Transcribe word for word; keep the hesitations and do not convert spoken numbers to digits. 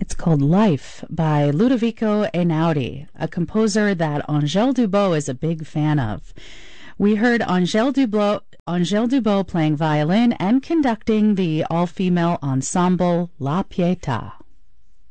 It's called Life by Ludovico Einaudi, a composer that Angèle Dubot is a big fan of. We heard Angèle Dubot, Angèle Dubot playing violin and conducting the all-female ensemble La Pietà.